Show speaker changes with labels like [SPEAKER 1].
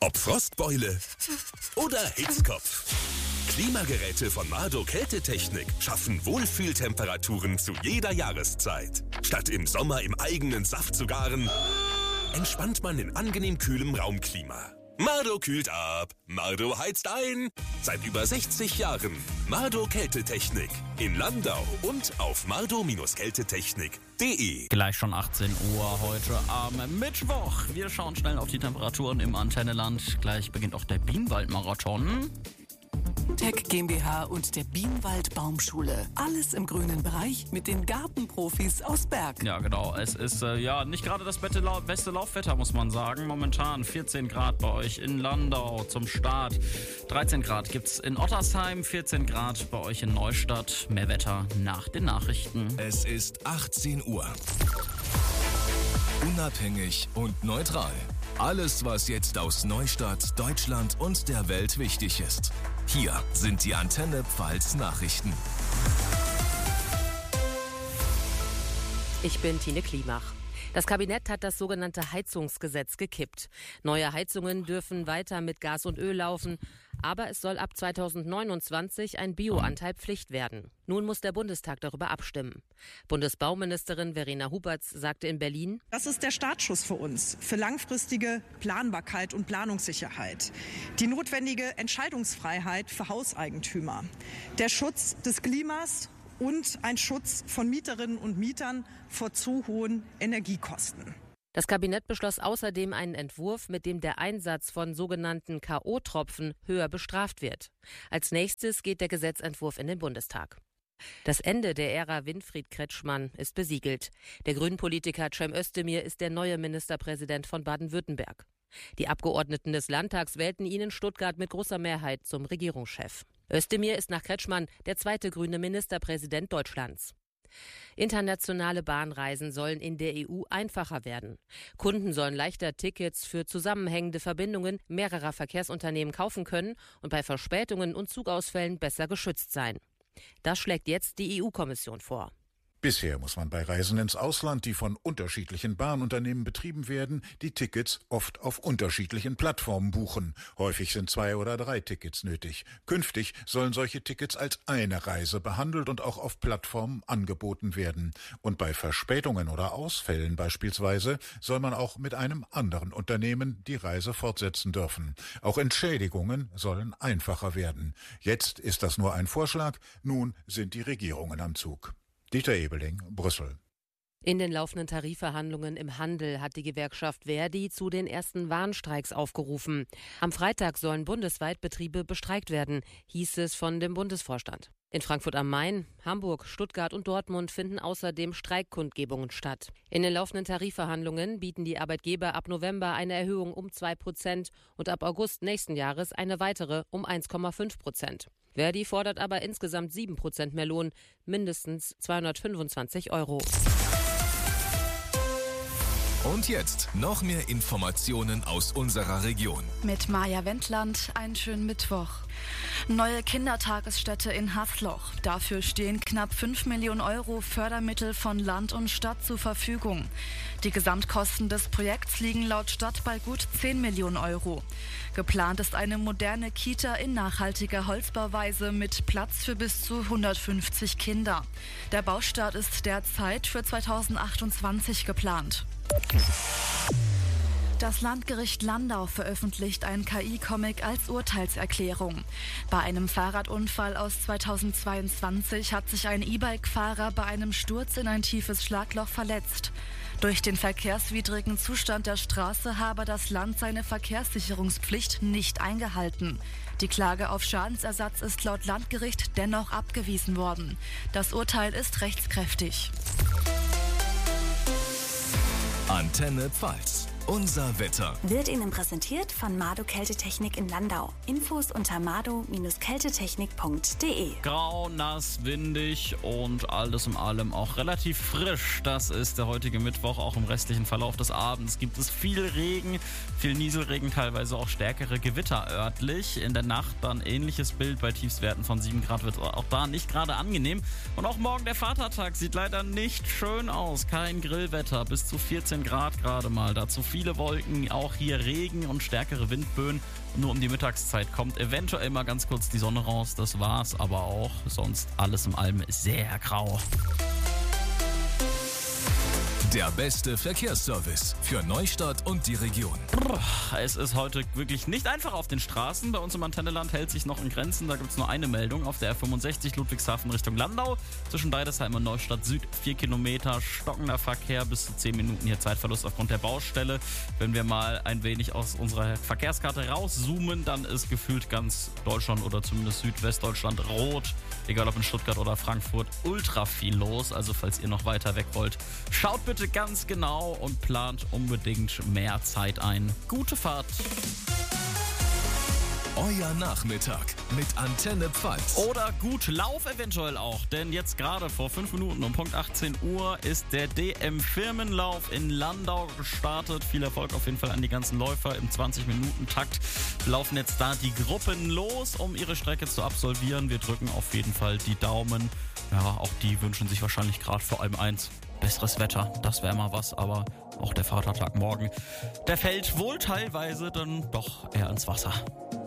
[SPEAKER 1] Ob Frostbeule oder Hitzkopf. Klimageräte von Mardo Kältetechnik schaffen Wohlfühltemperaturen zu jeder Jahreszeit. Statt im Sommer im eigenen Saft zu garen, entspannt man in angenehm kühlem Raumklima. Mardo kühlt ab, Mardo heizt ein. Seit über 60 Jahren Mardo Kältetechnik in Landau und auf mardo-kältetechnik.de.
[SPEAKER 2] Gleich schon 18 Uhr heute am Mittwoch. Wir schauen schnell auf die Temperaturen im Antenneland. Gleich beginnt auch der Bienenwald-Marathon.
[SPEAKER 3] Tech GmbH und der Bienenwald Baumschule. Alles im grünen Bereich mit den Gartenprofis aus Berg.
[SPEAKER 2] Ja, genau. Es ist nicht gerade das beste Laufwetter, muss man sagen. Momentan 14 Grad bei euch in Landau zum Start. 13 Grad gibt's in Ottersheim, 14 Grad bei euch in Neustadt. Mehr Wetter nach den Nachrichten.
[SPEAKER 1] Es ist 18 Uhr. Unabhängig und neutral. Alles, was jetzt aus Neustadt, Deutschland und der Welt wichtig ist. Hier sind die Antenne Pfalz Nachrichten.
[SPEAKER 4] Ich bin Tine Klimach. Das Kabinett hat das sogenannte Heizungsgesetz gekippt. Neue Heizungen dürfen weiter mit Gas und Öl laufen, aber es soll ab 2029 ein Bioanteil Pflicht werden. Nun muss der Bundestag darüber abstimmen. Bundesbauministerin Verena Huberts sagte in Berlin:
[SPEAKER 5] Das ist der Startschuss für uns, für langfristige Planbarkeit und Planungssicherheit. Die notwendige Entscheidungsfreiheit für Hauseigentümer. Der Schutz des Klimas und ein Schutz von Mieterinnen und Mietern vor zu hohen Energiekosten.
[SPEAKER 4] Das Kabinett beschloss außerdem einen Entwurf, mit dem der Einsatz von sogenannten K.O.-Tropfen höher bestraft wird. Als nächstes geht der Gesetzentwurf in den Bundestag. Das Ende der Ära Winfried Kretschmann ist besiegelt. Der Grünen-Politiker Cem Özdemir ist der neue Ministerpräsident von Baden-Württemberg. Die Abgeordneten des Landtags wählten ihn in Stuttgart mit großer Mehrheit zum Regierungschef. Özdemir ist nach Kretschmann der zweite grüne Ministerpräsident Deutschlands. Internationale Bahnreisen sollen in der EU einfacher werden. Kunden sollen leichter Tickets für zusammenhängende Verbindungen mehrerer Verkehrsunternehmen kaufen können und bei Verspätungen und Zugausfällen besser geschützt sein. Das schlägt jetzt die EU-Kommission vor.
[SPEAKER 6] Bisher muss man bei Reisen ins Ausland, die von unterschiedlichen Bahnunternehmen betrieben werden, die Tickets oft auf unterschiedlichen Plattformen buchen. Häufig sind 2 oder 3 Tickets nötig. Künftig sollen solche Tickets als eine Reise behandelt und auch auf Plattformen angeboten werden. Und bei Verspätungen oder Ausfällen beispielsweise soll man auch mit einem anderen Unternehmen die Reise fortsetzen dürfen. Auch Entschädigungen sollen einfacher werden. Jetzt ist das nur ein Vorschlag, nun sind die Regierungen am Zug. Dieter Ebeling, Brüssel.
[SPEAKER 4] In den laufenden Tarifverhandlungen im Handel hat die Gewerkschaft Verdi zu den ersten Warnstreiks aufgerufen. Am Freitag sollen bundesweit Betriebe bestreikt werden, hieß es von dem Bundesvorstand. In Frankfurt am Main, Hamburg, Stuttgart und Dortmund finden außerdem Streikkundgebungen statt. In den laufenden Tarifverhandlungen bieten die Arbeitgeber ab November eine Erhöhung um 2% und ab August nächsten Jahres eine weitere um 1,5%. Verdi fordert aber insgesamt 7% mehr Lohn, mindestens 225 €.
[SPEAKER 1] Und jetzt noch mehr Informationen aus unserer Region.
[SPEAKER 7] Mit Maja Wendland, einen schönen Mittwoch. Neue Kindertagesstätte in Haßloch. Dafür stehen knapp 5 Millionen € Fördermittel von Land und Stadt zur Verfügung. Die Gesamtkosten des Projekts liegen laut Stadt bei gut 10 Millionen €. Geplant ist eine moderne Kita in nachhaltiger Holzbauweise mit Platz für bis zu 150 Kinder. Der Baustart ist derzeit für 2028 geplant. Das Landgericht Landau veröffentlicht einen KI-Comic als Urteilserklärung. Bei einem Fahrradunfall aus 2022 hat sich ein E-Bike-Fahrer bei einem Sturz in ein tiefes Schlagloch verletzt. Durch den verkehrswidrigen Zustand der Straße habe das Land seine Verkehrssicherungspflicht nicht eingehalten. Die Klage auf Schadensersatz ist laut Landgericht dennoch abgewiesen worden. Das Urteil ist rechtskräftig.
[SPEAKER 1] Antenne Pfalz. Unser Wetter
[SPEAKER 8] wird Ihnen präsentiert von Mardo Kältetechnik in Landau. Infos unter mardo-kältetechnik.de.
[SPEAKER 2] Grau, nass, windig und alles in allem auch relativ frisch. Das ist der heutige Mittwoch. Auch im restlichen Verlauf des Abends gibt es viel Regen, viel Nieselregen, teilweise auch stärkere Gewitter örtlich. In der Nacht dann ähnliches Bild. Bei Tiefstwerten von 7 Grad wird auch da nicht gerade angenehm. Und auch morgen der Vatertag sieht leider nicht schön aus. Kein Grillwetter, bis zu 14 Grad gerade mal. Dazu viel viele Wolken, auch hier Regen und stärkere Windböen. Nur um die Mittagszeit kommt eventuell mal ganz kurz die Sonne raus, das war's aber auch. Sonst alles im allem sehr grau.
[SPEAKER 1] Der beste Verkehrsservice für Neustadt und die Region.
[SPEAKER 2] Es ist heute wirklich nicht einfach auf den Straßen. Bei uns im Antenneland hält sich noch in Grenzen. Da gibt es nur eine Meldung auf der R65 Ludwigshafen Richtung Landau. Zwischen Deidesheim und Neustadt Süd 4 Kilometer stockender Verkehr, bis zu 10 Minuten hier Zeitverlust aufgrund der Baustelle. Wenn wir mal ein wenig aus unserer Verkehrskarte rauszoomen, dann ist gefühlt ganz Deutschland oder zumindest Südwestdeutschland rot. Egal ob in Stuttgart oder Frankfurt, ultra viel los. Also falls ihr noch weiter weg wollt, schaut bitte ganz genau und plant unbedingt mehr Zeit ein. Gute Fahrt!
[SPEAKER 1] Euer Nachmittag mit Antenne Pfalz.
[SPEAKER 2] Oder gut Lauf eventuell auch, denn jetzt gerade vor 5 Minuten um Punkt 18 Uhr ist der DM-Firmenlauf in Landau gestartet. Viel Erfolg auf jeden Fall an die ganzen Läufer. Im 20-Minuten-Takt laufen jetzt da die Gruppen los, um ihre Strecke zu absolvieren. Wir drücken auf jeden Fall die Daumen. Ja, auch die wünschen sich wahrscheinlich gerade vor allem eins: besseres Wetter. Das wäre mal was, aber auch der Vatertag morgen, der fällt wohl teilweise dann doch eher ins Wasser.